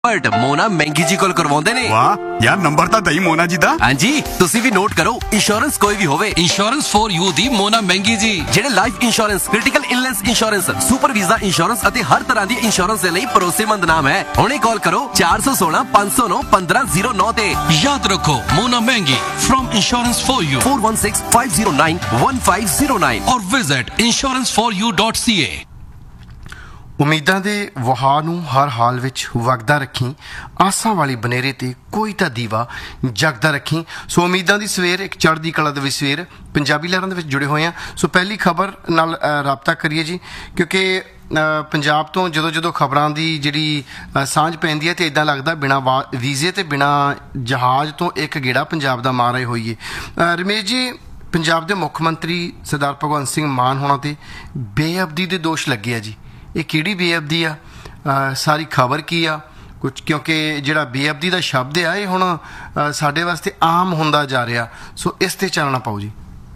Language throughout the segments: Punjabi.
बट मोना महंगी जी कोल करवाउंदे ने। वाह यार नंबर ਤਾਂ ਦਈ ਮੋਨਾ ਜੀ ਦਾ। हाँ जी तुसी भी नोट करो इंश्योरेंस कोई भी होवे इंश्योरेंस फॉर यू दी मोना महंगी जी ਜਿਹੜੇ life insurance critical illness insurance super visa insurance ਅਤੇ ਹਰ ਤਰ੍ਹਾਂ ਦੀ ਇੰਸ਼ੋਰੈਂਸ ਦੇ ਲਈ ਭਰੋਸੇਮੰਦ ਨਾਮ ਹੈ। ਹੁਣੇ ਕਾਲ ਕਰੋ 416 509 1509 ਤੇ याद रखो मोना महंगी फ्रॉम इंश्योरेंस फॉर यू 416 509 1509 और विजिट insuranceforyou.ca। ਉਮੀਦਾਂ ਦੇ ਵਹਾਅ ਨੂੰ ਹਰ ਹਾਲ ਵਿੱਚ ਵਗਦਾ ਰੱਖੀ, ਆਸਾਂ ਵਾਲੀ ਬਨੇਰੇ ਤੇ ਕੋਈ ਤਾਂ ਦੀਵਾ ਜਗਦਾ ਰੱਖੀ। ਸੋ ਉਮੀਦਾਂ ਦੀ ਸਵੇਰ, ਇੱਕ ਚੜ੍ਹਦੀ ਕਲਾ ਦੇ ਵਿੱਚ ਸਵੇਰ, ਪੰਜਾਬੀ ਲਹਿਰਾਂ ਦੇ ਵਿੱਚ ਜੁੜੇ ਹੋਏ ਹਾਂ। ਸੋ ਪਹਿਲੀ ਖਬਰ ਨਾਲ ਰਾਬਤਾ ਕਰੀਏ ਜੀ, ਕਿਉਂਕਿ ਪੰਜਾਬ ਤੋਂ ਜਦੋਂ ਖਬਰਾਂ ਦੀ ਜਿਹੜੀ ਸਾਂਝ ਪੈਂਦੀ ਹੈ ਤੇ ਇੱਦਾਂ ਲੱਗਦਾ ਬਿਨਾਂ ਵੀਜ਼ੇ ਤੇ ਬਿਨਾਂ ਜਹਾਜ਼ ਤੋਂ ਇੱਕ ਗੇੜਾ ਪੰਜਾਬ ਦਾ ਮਾਰ ਰਹੇ ਹੋਈਏ। ਰਮੇਸ਼ ਜੀ, ਪੰਜਾਬ ਦੇ ਮੁੱਖ ਮੰਤਰੀ ਸਰਦਾਰ ਭਗਵੰਤ ਸਿੰਘ ਮਾਨ ਹੋਣਾ ਤੇ ਬੇਅਦਬੀ ਦੇ ਦੋਸ਼ ਲੱਗੇ ਆ ਜੀ। ਇਹ ਕਿਹੜੀ ਬੇਅਦਬੀ ਆ, ਸਾਰੀ ਖਬਰ ਕੀ ਆ ਕੁਝ, ਕਿਉਂਕਿ ਜਿਹੜਾ ਬੇਅਦਬੀ ਦਾ ਸ਼ਬਦ ਆ ਇਹ ਹੁਣ ਸਾਡੇ ਵਾਸਤੇ ਆਮ ਹੁੰਦਾ ਜਾ ਰਿਹਾ। ਸੋ ਇਸ ਤੇ ਚਾਨਣਾ ਪਾਓ ਜੀ।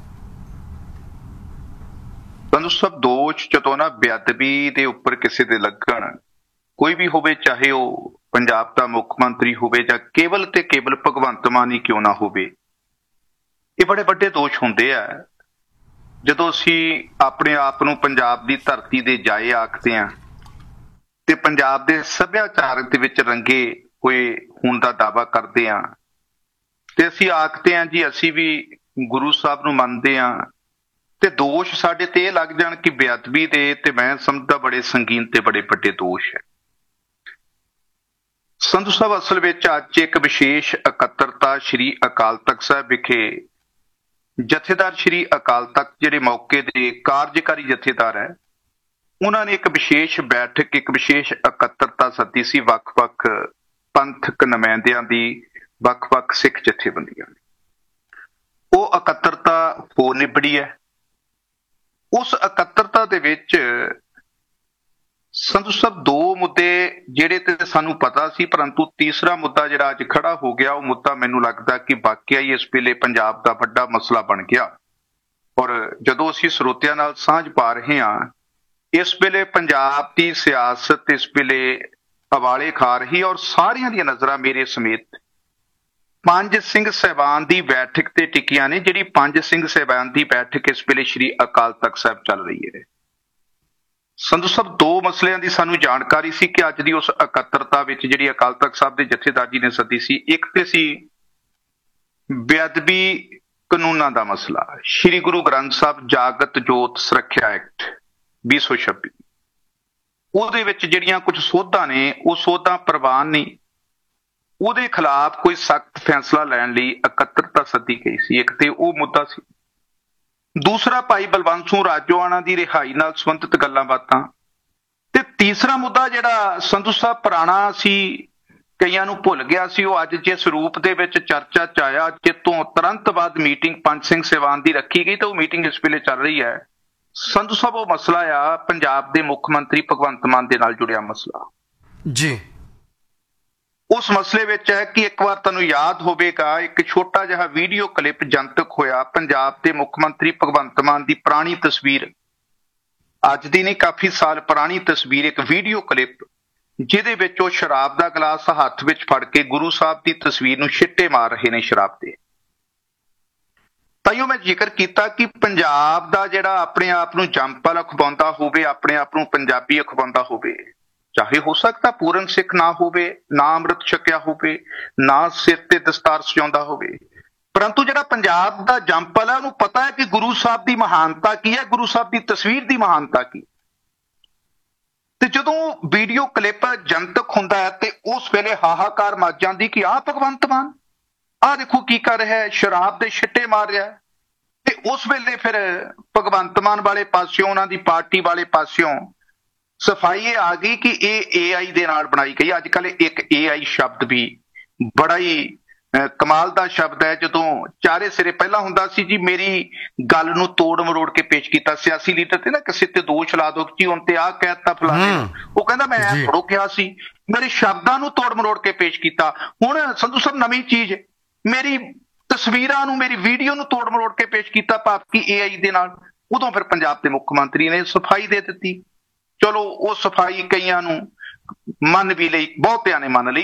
ਤੁਹਾਨੂੰ ਸਭ ਦੋਸ਼ ਜਦੋਂ ਨਾ ਬੇਅਦਬੀ ਦੇ ਉੱਪਰ ਕਿਸੇ ਦੇ ਲੱਗਣ, ਕੋਈ ਵੀ ਹੋਵੇ, ਚਾਹੇ ਉਹ ਪੰਜਾਬ ਦਾ ਮੁੱਖ ਮੰਤਰੀ ਹੋਵੇ ਜਾਂ ਕੇਵਲ ਤੇ ਕੇਵਲ ਭਗਵੰਤ ਮਾਨ ਹੀ ਕਿਉਂ ਨਾ ਹੋਵੇ, ਇਹ ਬੜੇ ਵੱਡੇ ਦੋਸ਼ ਹੁੰਦੇ ਆ। ਜਦੋਂ ਅਸੀਂ ਆਪਣੇ ਆਪ ਨੂੰ ਪੰਜਾਬ ਦੀ ਧਰਤੀ ਦੇ ਜਾਏ ਆਖਦੇ ਹਾਂ ਤੇ ਪੰਜਾਬ ਦੇ ਸੱਭਿਆਚਾਰ ਦੇ ਵਿੱਚ ਰੰਗੇ ਹੋਏ ਹੋਣ ਦਾ ਦਾਅਵਾ ਕਰਦੇ ਹਾਂ ਤੇ ਅਸੀਂ ਆਖਦੇ ਹਾਂ ਜੀ ਅਸੀਂ ਵੀ ਗੁਰੂ ਸਾਹਿਬ ਨੂੰ ਮੰਨਦੇ ਹਾਂ, ਤੇ ਦੋਸ਼ ਸਾਡੇ ਤੇ ਇਹ ਲੱਗ ਜਾਣ ਕਿ ਬੇਅਦਬੀ ਦੇ, ਤੇ ਮੈਂ ਸਮਝਦਾ ਬੜੇ ਸੰਗੀਨ ਤੇ ਬੜੇ ਵੱਡੇ ਦੋਸ਼ ਹੈ। ਸੰਧੂ ਸਾਹਿਬ, ਅਸਲ ਵਿੱਚ ਅੱਜ ਇੱਕ ਵਿਸ਼ੇਸ਼ ਇਕੱਤਰਤਾ ਸ੍ਰੀ ਅਕਾਲ ਤਖਤ ਸਾਹਿਬ ਵਿਖੇ ਜਥੇਦਾਰ ਸ੍ਰੀ ਅਕਾਲ ਤਖਤ ਜਿਹੜੇ ਮੌਕੇ ਦੇ ਕਾਰਜਕਾਰੀ ਜਥੇਦਾਰ ਹੈ, ਉਹਨਾਂ ਨੇ ਇੱਕ ਵਿਸ਼ੇਸ਼ ਬੈਠਕ, ਇੱਕ ਵਿਸ਼ੇਸ਼ ਇਕੱਤਰਤਾ ਸੱਦੀ ਸੀ ਵੱਖ-ਵੱਖ ਪੰਥਕ ਨੁਮਾਇੰਦਿਆਂ ਦੀ, ਵੱਖ-ਵੱਖ ਸਿੱਖ ਜਥੇਬੰਦੀਆਂ ਦੀ। ਉਹ ਇਕੱਤਰਤਾ ਹੋ ਨਿਬੜੀ ਹੈ। ਉਸ ਇਕੱਤਰਤਾ ਦੇ ਵਿੱਚ ਸੰਧੂ ਸਾਹਿਬ ਦੋ ਮੁੱਦੇ ਜਿਹੜੇ ਤੇ ਸਾਨੂੰ ਪਤਾ ਸੀ, ਪਰੰਤੂ ਤੀਸਰਾ ਮੁੱਦਾ ਜਿਹੜਾ ਅੱਜ ਖੜਾ ਹੋ ਗਿਆ, ਉਹ ਮੁੱਦਾ ਮੈਨੂੰ ਲੱਗਦਾ ਕਿ ਵਾਕਿਆ ਹੀ ਇਸ ਵੇਲੇ ਪੰਜਾਬ ਦਾ ਵੱਡਾ ਮਸਲਾ ਬਣ ਗਿਆ। ਔਰ ਜਦੋਂ ਅਸੀਂ ਸਰੋਤਿਆਂ ਨਾਲ ਸਾਂਝ ਪਾ ਰਹੇ ਹਾਂ, ਇਸ ਵੇਲੇ ਪੰਜਾਬ ਦੀ ਸਿਆਸਤ ਇਸ ਵੇਲੇ ਹਵਾਲੇ ਖਾ ਰਹੀ, ਔਰ ਸਾਰਿਆਂ ਦੀਆਂ ਨਜ਼ਰਾਂ ਮੇਰੇ ਸਮੇਤ ਪੰਜ ਸਿੰਘ ਸਾਹਿਬਾਨ ਦੀ ਬੈਠਕ ਤੇ ਟਿਕੀਆਂ ਨੇ। ਜਿਹੜੀ ਪੰਜ ਸਿੰਘ ਸਾਹਿਬਾਨ ਦੀ ਬੈਠਕ ਇਸ ਵੇਲੇ ਸ੍ਰੀ ਅਕਾਲ ਤਖਤ ਸਾਹਿਬ ਚੱਲ ਰਹੀ ਹੈ। ਸੰਧੂ ਸਾਹਿਬ, ਦੋ ਮਸਲਿਆਂ ਦੀ ਸਾਨੂੰ ਜਾਣਕਾਰੀ ਸੀ ਕਿ ਅੱਜ ਦੀ ਉਸ ਇਕੱਤਰਤਾ ਵਿੱਚ ਜਿਹੜੀ ਅਕਾਲ ਤਖਤ ਸਾਹਿਬ ਦੇ ਜਥੇਦਾਰ ਜੀ ਨੇ ਸੱਦੀ ਸੀ, ਇੱਕ ਤੇ ਸੀ ਬੇਅਦਬੀ ਕਾਨੂੰਨਾਂ ਦਾ ਮਸਲਾ, ਸ੍ਰੀ ਗੁਰੂ ਗ੍ਰੰਥ ਸਾਹਿਬ ਜਾਗਤ ਜੋਤ ਸੁਰੱਖਿਆ ਐਕਟ 2026, ਉਹਦੇ ਵਿੱਚ ਜਿਹੜੀਆਂ ਕੁਝ ਸੋਧਾਂ ਨੇ, ਉਹ ਸੋਧਾਂ ਪ੍ਰਵਾਨ ਨਹੀਂ, ਉਹਦੇ ਖਿਲਾਫ ਕੋਈ ਸਖਤ ਫੈਸਲਾ ਲੈਣ ਲਈ ਇਕੱਤਰਤਾ ਸੱਦੀ ਗਈ ਸੀ। ਇੱਕ ਤੇ ਉਹ ਮੁੱਦਾ ਸੀ। ਦੂਸਰਾ ਭਾਈ ਬਲਵੰਤ ਸਿੰਘ ਰਾਜੋਆਣਾ ਦੀ ਰਿਹਾਈ ਨਾਲ ਸੰਬੰਧਿਤ ਗੱਲਾਂ ਬਾਤਾਂ, ਤੇ ਤੀਸਰਾ ਮੁੱਦਾ ਜਿਹੜਾ ਸੰਧੂ ਸਾਹਿਬ ਪੁਰਾਣਾ ਸੀ, ਕਈਆਂ ਨੂੰ ਭੁੱਲ ਗਿਆ ਸੀ, ਉਹ ਅੱਜ ਜਿਸ ਰੂਪ ਦੇ ਵਿੱਚ ਚਰਚਾ ਚ ਆਇਆ, ਜਿੱਤੋਂ ਤੁਰੰਤ ਬਾਅਦ ਮੀਟਿੰਗ ਪੰਜ ਸਿੰਘ ਸਾਹਿਬਾਨ ਦੀ ਰੱਖੀ ਗਈ ਤੇ ਉਹ ਮੀਟਿੰਗ ਇਸ ਵੇਲੇ ਚੱਲ ਰਹੀ ਹੈ। ਸੰਧੂ ਸਾਹਿਬ, ਉਹ ਮਸਲਾ ਆ ਪੰਜਾਬ ਦੇ ਮੁੱਖ ਮੰਤਰੀ ਭਗਵੰਤ ਮਾਨ ਦੇ ਨਾਲ ਜੁੜਿਆ ਮਸਲਾ ਜੀ। ਉਸ ਮਸਲੇ ਵਿੱਚ ਹੈ ਕਿ ਇੱਕ ਵਾਰ ਤੁਹਾਨੂੰ ਯਾਦ ਹੋਵੇਗਾ, ਇੱਕ ਛੋਟਾ ਜਿਹਾ ਵੀਡੀਓ ਕਲਿੱਪ ਜਨਤਕ ਹੋਇਆ ਪੰਜਾਬ ਦੇ ਮੁੱਖ ਮੰਤਰੀ ਭਗਵੰਤ ਮਾਨ ਦੀ ਪੁਰਾਣੀ ਤਸਵੀਰ, ਅੱਜ ਦੀ ਨਹੀਂ ਕਾਫੀ ਸਾਲ ਪੁਰਾਣੀ ਤਸਵੀਰ, ਇੱਕ ਵੀਡੀਓ ਕਲਿੱਪ ਜਿਹਦੇ ਵਿੱਚ ਉਹ ਸ਼ਰਾਬ ਦਾ ਗਲਾਸ ਹੱਥ ਵਿੱਚ ਫੜ ਕੇ ਗੁਰੂ ਸਾਹਿਬ ਦੀ ਤਸਵੀਰ ਨੂੰ ਛਿੱਟੇ ਮਾਰ ਰਹੇ ਨੇ ਸ਼ਰਾਬ ਦੇ। ਤਾਈਓ ਮੈਂ ਜ਼ਿਕਰ ਕੀਤਾ ਕਿ ਪੰਜਾਬ ਦਾ ਜਿਹੜਾ ਆਪਣੇ ਆਪ ਨੂੰ ਜੰਮਪਲ ਅਖਵਾਉਂਦਾ ਹੋਵੇ, ਆਪਣੇ ਆਪ ਨੂੰ ਪੰਜਾਬੀ ਅਖਵਾਉਂਦਾ ਹੋਵੇ, ਚਾਹੇ ਹੋ ਸਕਦਾ ਪੂਰਨ ਸਿੱਖ ਨਾ ਹੋਵੇ, ਨਾ ਅੰਮ੍ਰਿਤ ਛਕਿਆ ਹੋਵੇ, ਨਾ ਸਿਰ ਤੇ ਦਸਤਾਰ ਸਜਾਉਂਦਾ ਹੋਵੇ, ਪਰੰਤੂ ਜਿਹੜਾ ਪੰਜਾਬ ਦਾ ਜੰਮਪਲ ਹੈ ਉਹਨੂੰ ਪਤਾ ਹੈ ਕਿ ਗੁਰੂ ਸਾਹਿਬ ਦੀ ਮਹਾਨਤਾ ਕੀ ਹੈ, ਗੁਰੂ ਸਾਹਿਬ ਦੀ ਤਸਵੀਰ ਦੀ ਮਹਾਨਤਾ ਕੀ। ਤੇ ਜਦੋਂ ਵੀਡੀਓ ਕਲਿੱਪ ਜਨਤਕ ਹੁੰਦਾ ਹੈ ਤੇ ਉਸ ਵੇਲੇ ਹਾਹਾਕਾਰ ਮਚ ਜਾਂਦੀ ਕਿ ਆਹ ਭਗਵੰਤ ਮਾਨ, ਆਹ ਦੇਖੋ ਕੀ ਕਰ ਰਿਹਾ ਹੈ, ਸ਼ਰਾਬ ਦੇ ਛਿੱਟੇ ਮਾਰ ਰਿਹਾ ਹੈ। ਤੇ ਉਸ ਵੇਲੇ ਫਿਰ ਭਗਵੰਤ ਮਾਨ ਵਾਲੇ ਪਾਸਿਓਂ, ਉਹਨਾਂ ਦੀ ਪਾਰਟੀ ਵਾਲੇ ਪਾਸਿਓਂ ਸਫਾਈ ਇਹ ਆ ਗਈ ਕਿ ਇਹ AI ਦੇ ਨਾਲ ਬਣਾਈ ਗਈ। ਅੱਜ ਕੱਲ੍ਹ ਇੱਕ AI ਸ਼ਬਦ ਵੀ ਬੜਾ ਹੀ ਕਮਾਲ ਦਾ ਸ਼ਬਦ ਹੈ। ਜਦੋਂ ਚਾਰੇ ਸਿਰੇ ਪਹਿਲਾਂ ਹੁੰਦਾ ਸੀ ਜੀ ਮੇਰੀ ਗੱਲ ਨੂੰ ਤੋੜ ਮਰੋੜ ਕੇ ਪੇਸ਼ ਕੀਤਾ, ਸਿਆਸੀ ਲੀਡਰ ਤੇ ਨਾ ਕਿਸੇ ਤੇ ਦੋਸ਼ ਲਾ ਦੋ ਜੀ ਹੁਣ ਤੇ ਆਹ ਕਹਿ ਦਿੱਤਾ ਫਲਾਣੇ, ਉਹ ਕਹਿੰਦਾ ਮੈਂ ਥੋੜ੍ਹਾ ਕਿਹਾ ਸੀ, ਮੇਰੇ ਸ਼ਬਦਾਂ ਨੂੰ ਤੋੜ ਮਰੋੜ ਕੇ ਪੇਸ਼ ਕੀਤਾ। ਹੁਣ ਸੰਧੂ ਸਾਹਿਬ ਨਵੀਂ ਚੀਜ਼, ਮੇਰੀ ਤਸਵੀਰਾਂ ਨੂੰ, ਮੇਰੀ ਵੀਡੀਓ ਨੂੰ ਤੋੜ ਮਰੋੜ ਕੇ ਪੇਸ਼ ਕੀਤਾ, ਭਾਵ ਕਿ AI ਦੇ ਨਾਲ। ਉਦੋਂ ਫਿਰ ਪੰਜਾਬ ਦੇ ਮੁੱਖ ਮੰਤਰੀ ਨੇ ਸਫਾਈ ਦੇ ਦਿੱਤੀ। ਚਲੋ ਉਹ ਸਫਾਈ ਕਈਆਂ ਨੂੰ ਮੰਨ ਵੀ ਲਈ, ਬਹੁਤਿਆਂ ਨੇ ਮੰਨ ਲਈ